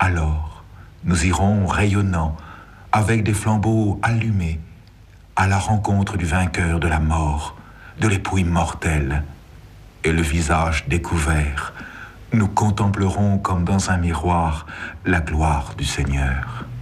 Alors, nous irons rayonnant, avec des flambeaux allumés, à la rencontre du vainqueur de la mort, de l'époux immortel. Et le visage découvert, nous contemplerons comme dans un miroir la gloire du Seigneur.